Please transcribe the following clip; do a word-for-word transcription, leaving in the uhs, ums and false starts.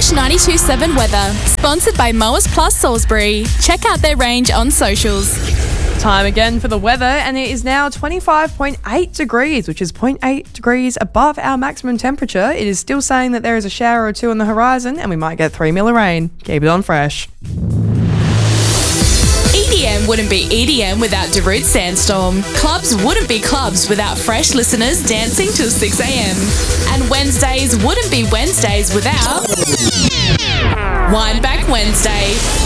Fresh ninety-two point seven weather. Sponsored by Mowers Plus Salisbury. Check out their range on socials. Time again for the weather, and it is now twenty-five point eight degrees, which is zero point eight degrees above our maximum temperature. It is still saying that there is a shower or two on the horizon, and we might get three mil of rain. Keep it on Fresh. E D M wouldn't be E D M without Darude Sandstorm. Clubs wouldn't be clubs without fresh listeners dancing till six a.m. And Wednesdays wouldn't be Wednesdays without Wind Back Wednesday.